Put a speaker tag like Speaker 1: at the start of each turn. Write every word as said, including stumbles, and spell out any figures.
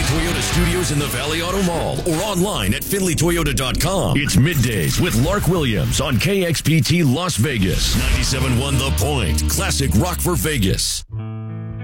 Speaker 1: Toyota Studios in the Valley Auto Mall or online at Finley Toyota dot com. It's Middays with Lark Williams on K X P T Las Vegas. ninety-seven point one The Point. Classic rock for Vegas.